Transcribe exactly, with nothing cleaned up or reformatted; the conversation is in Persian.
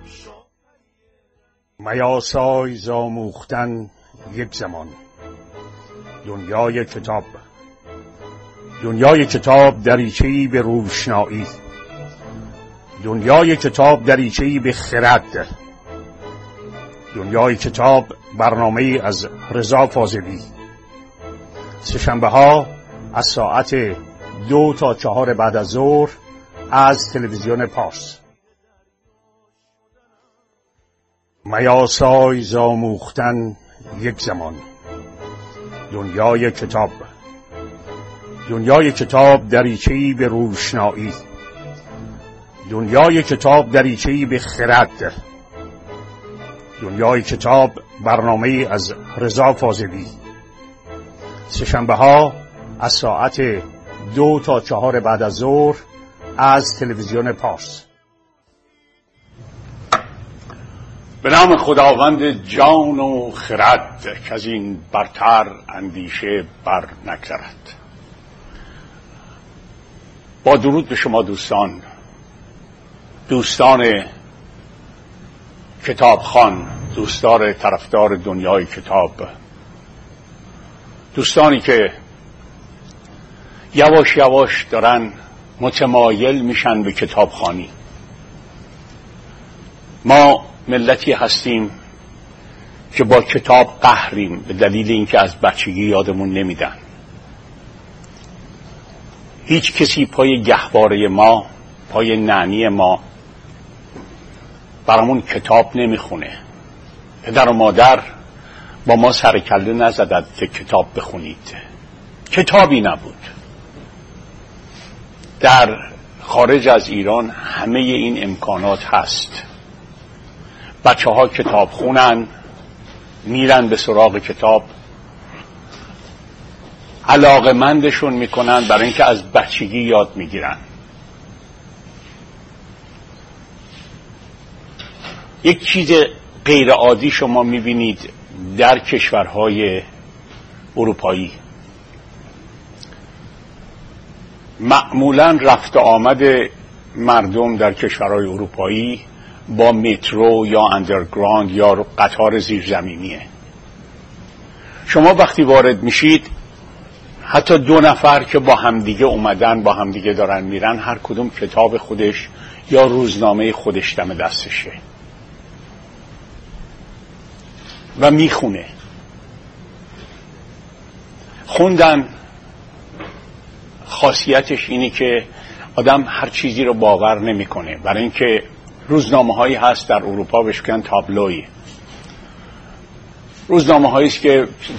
میاسای زاموختن یک زمان. دنیای کتاب، دنیای کتاب دریچه‌ای به روشنایی، دنیای کتاب دریچه‌ای به خرد، دنیای کتاب برنامه‌ای از رضا فاضلی. سه‌شنبه ها از ساعت دو تا چهار بعد از ظهر از تلویزیون پارس. میاسای زاموختن یک زمان. دنیای کتاب، دنیای کتاب دریچه‌ای به روشنایی، دنیای کتاب دریچه‌ای به خرد، دنیای کتاب برنامه‌ای از رضا فاضلی. سه‌شنبه ها از ساعت دو تا چهار بعد از ظهر از تلویزیون پارس. به نام خداوند جان و خرد که از این برتر اندیشه بر نگذرد. با درود به شما دوستان، دوستان کتابخوان، دوستان طرفدار دنیای کتاب، دوستانی که یواش یواش دارن متمایل میشن به کتابخوانی. ما ملتی هستیم که با کتاب قهریم به دلیل اینکه از بچگی یادمون نمیدن. هیچ کسی پای گهواره ما، پای نانی ما برامون کتاب نمیخونه. پدر و مادر با ما سر کله نزدند که کتاب بخونید. کتابی نبود. در خارج از ایران همه این امکانات هست. بچه ها کتاب خونن، میرن به سراغ کتاب، علاقمندشون میکنن برای اینکه از بچگی یاد میگیرن. یک چیز غیر عادی شما میبینید در کشورهای اروپایی. معمولا رفت آمد مردم در کشورهای اروپایی با مترو یا اندرگراند یا قطار زیرزمینیه. شما وقتی وارد میشید، حتی دو نفر که با همدیگه اومدن، با همدیگه دارن میرن، هر کدوم کتاب خودش یا روزنامه خودش دم دستشه و میخونه. خوندن خاصیتش اینه که آدم هر چیزی رو باور نمیکنه، برای اینکه روزنامه هایی هست در اروپا بهش میگن تابلوی. روزنامه هایی است که